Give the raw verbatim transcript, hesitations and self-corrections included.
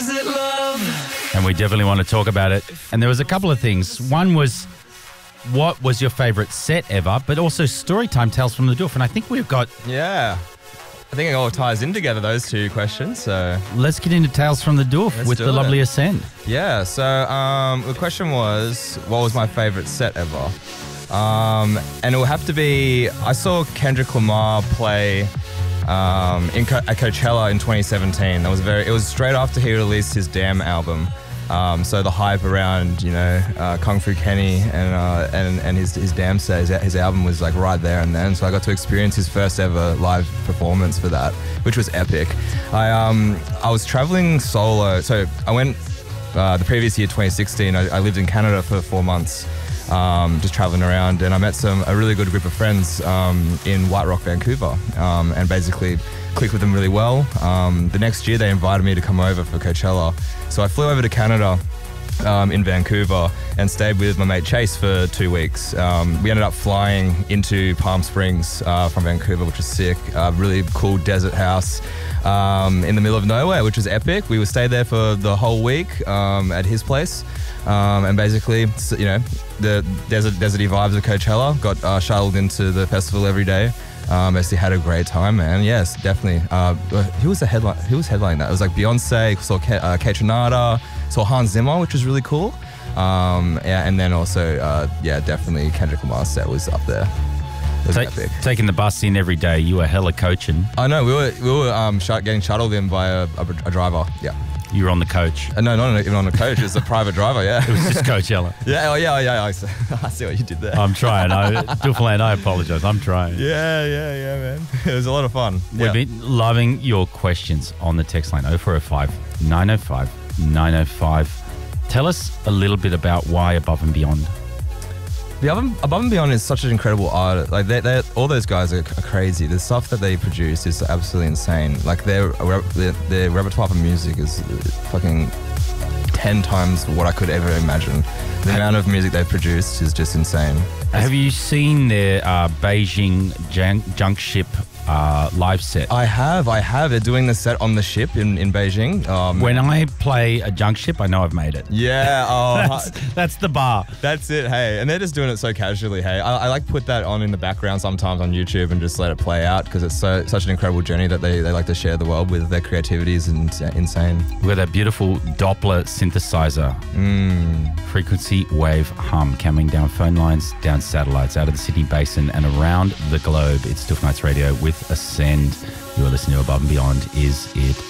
Is it love? And we definitely want to talk about it. And there was a couple of things. One was, what was your favourite set ever? But also Storytime Tales from the Doof. And I think we've got... Yeah. I think it all ties in together, those two questions. So let's get into Tales from the Doof Let's with do the it. lovely Ascend. Yeah, so um, the question was, what was my favourite set ever? Um, and it will have to be, I saw Kendrick Lamar play um, in Co- at Coachella in twenty seventeen. That was very. It was straight after he released his Damn album. Um, so the hype around, you know, uh, Kung Fu Kenny and uh, and and his his Damn set, his, his album was like right there and then. So I got to experience his first ever live performance for that, which was epic. I um I was traveling solo, so I went uh, the previous year, twenty sixteen. I, I lived in Canada for four months. Um, just traveling around, and I met some a really good group of friends um, in White Rock, Vancouver, um, and basically clicked with them really well. Um, the next year, they invited me to come over for Coachella, so I flew over to Canada um, in Vancouver and stayed with my mate Chase for two weeks. Um, we ended up flying into Palm Springs uh, from Vancouver, which was sick. Uh, really cool desert house um, in the middle of nowhere, which was epic. We would stay there for the whole week um, at his place. Um, and basically, you know, the desert, deserty vibes of Coachella. Got uh, shuttled into the festival every day. Um, basically had a great time, man. Yes, definitely. Uh, who was the headline? Who was headlining that? It was like Beyonce. Saw Ke- uh, Kate Renata. Saw Hans Zimmer, which was really cool. Um, yeah, and then also, uh, yeah, definitely Kendrick Lamar's set was up there. It was Take, epic. Taking the bus in every day, you were hella coaching. I know we were we were um, sh- getting shuttled in by a, a, a driver. Yeah. You were on the coach. Uh, no, not even on a coach. It's a private driver. Yeah. It was just Coachella. Yeah. Oh, yeah. Yeah. I see, I see what you did there. I'm trying. I, Doofland, I apologise. I'm trying. Yeah, yeah, yeah, man. It was a lot of fun. We've Yeah. been loving your questions on the text line oh four oh five, nine oh five, nine oh five. Tell us a little bit about why Above and Beyond. The Above, Above and Beyond is such an incredible art. Like they, they, all those guys are, are crazy. The stuff that they produce is absolutely insane. Like their their, their repertoire for music is fucking ten times what I could ever imagine. The amount of music they've produced is just insane. Have you seen their uh, Beijing junk, junk ship uh, live set? I have, I have. They're doing the set on the ship in, in Beijing. Um, When I play a junk ship, I know I've made it. yeah, oh, That's, that's the bar. That's it, hey. And they're just doing it so casually, hey. I, I like put that on in the background sometimes on YouTube and just let it play out because it's so such an incredible journey that they, they like to share the world with. Their creativity is in, insane. We've got that beautiful Doppler synthesizer. Mm. Frequency wave hum coming down phone lines, down satellites, out of the Sydney Basin and around the globe. It's Doof Nights Radio with Ascend. You are listening to Above and Beyond. Is it